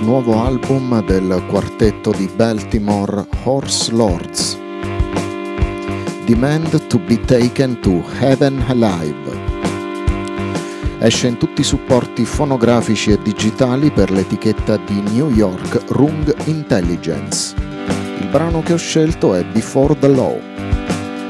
nuovo album del quartetto di Baltimore Horse Lords, Demand to be Taken to Heaven Alive. Esce in tutti i supporti fonografici e digitali per l'etichetta di New York Rung Intelligence. Il brano che ho scelto è Before the Law.